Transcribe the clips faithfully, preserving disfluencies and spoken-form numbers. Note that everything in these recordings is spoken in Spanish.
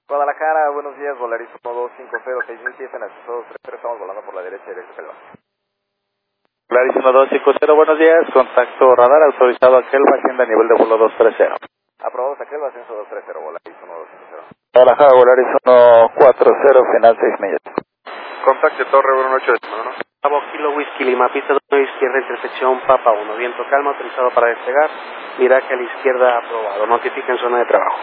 Guadalajara, buenos días, Volaris uno dos cinco cero, seis mil pies en ascenso dos tres cero, estamos volando por la derecha y derecha Kelva. Volaris uno dos cinco cero, buenos días, contacto radar autorizado a Kelva, hacienda a nivel de vuelo dos tres cero. Aprobados a Kelva, ascenso dos tres cero, Volaris uno dos cinco cero. Guadalajara, Volaris uno cuatro cero, final seis millas. Contacto Torre uno ocho de ¿no? Bravo Kilo Whisky Lima, pista dos nueve izquierda, intersección Papa uno, viento calma, autorizado para despegar, miraje a la izquierda aprobado, notifica en zona de trabajo.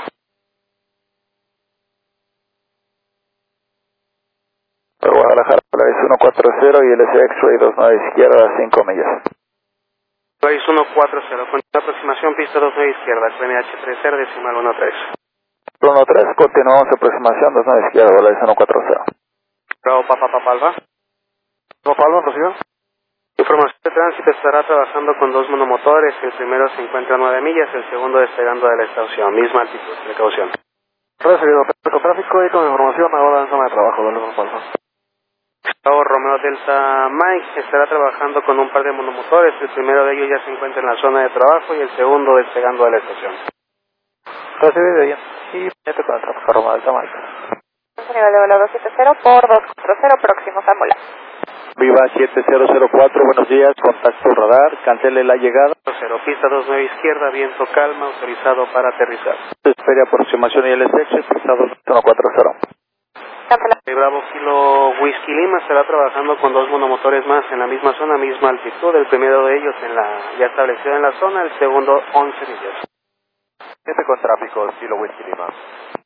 Guadalajara, Volaris uno cuatro cero y L S X-Ray dos nueve izquierda, cinco millas. Volaris uno cuatro cero, con aproximación pista dos nueve izquierda, Q N H tres cero, decimal uno tres. uno tres, continuamos aproximación dos nueve izquierda, Volaris uno cuatro cero. Bravo Papa Papa Alfa. Papa Alfa, recibido. Información de tránsito, estará trabajando con dos monomotores, el primero se encuentra a nueve millas, el segundo despegando de la estación, misma altitud, precaución. Recibido, perfecto, tráfico y con información ahora en zona de trabajo, Volaris Alfa. Bravo Romeo Delta Mike estará trabajando con un par de monomotores, el primero de ellos ya se encuentra en la zona de trabajo y el segundo despegando de la estación. Recibido bien. Y vete con el tráfico, Romeo Delta Mike. Nivel de vuelo dos siete cero por dos cuatro cero, próximos a Mola. Viva siete cero cero cuatro, buenos días, contacto radar, cancele la llegada. cero, pista dos nueve izquierda, viento calma, autorizado para aterrizar. Espere aproximación y L S X, pista dos uno cuatro cero. Cancela. Bravo Kilo Whisky Lima estará trabajando con dos monomotores más en la misma zona, misma altitud, el primero de ellos en la ya establecido en la zona, el segundo once millas. Siete con tráfico, Kilo Whisky Lima.